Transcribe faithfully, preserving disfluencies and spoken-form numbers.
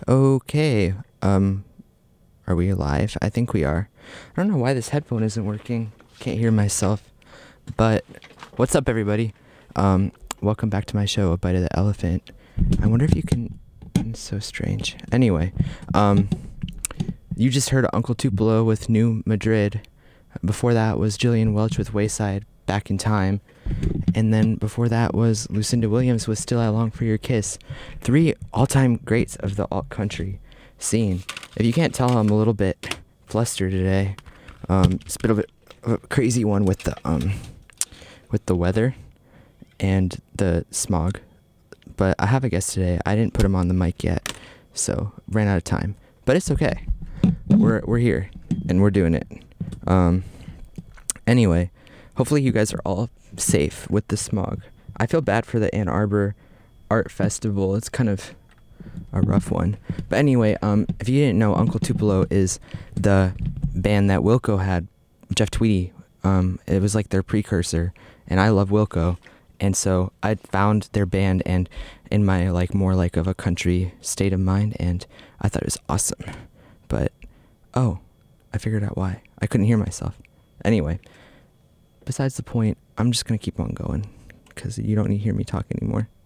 Okay. Um, are we live? I think we are. I don't know why this headphone isn't working. Can't hear myself. But what's up, everybody? Um, welcome back to my show, A Bite of the Elephant. I wonder if you can. It's so strange. Anyway, um, you just heard Uncle Tupelo with New Madrid. Before that was Jillian Welch with Wayside, Back in Time. And then before that was Lucinda Williams with Still I Long for Your Kiss. Three all-time greats of the alt country scene. If you can't tell, I'm a little bit flustered today. Um, it's a bit of a, a crazy one with the um with the weather and the smog. But I have a guest today. I didn't put him on the mic yet, so ran out of time. But it's okay. We're we're here and we're doing it. Um. Anyway, hopefully you guys are all safe with the smog. I feel bad for the Ann Arbor Art Festival. It's kind of a rough one. But anyway, um, if you didn't know, Uncle Tupelo is the band that Wilco had, Jeff Tweedy. Um, it was like their precursor, and I love Wilco. And so I found their band and in my like more like of a country state of mind, and I thought it was awesome. But, oh, I figured out why. I couldn't hear myself. Anyway, besides the point, I'm just going to keep on going because you don't need to hear me talk anymore.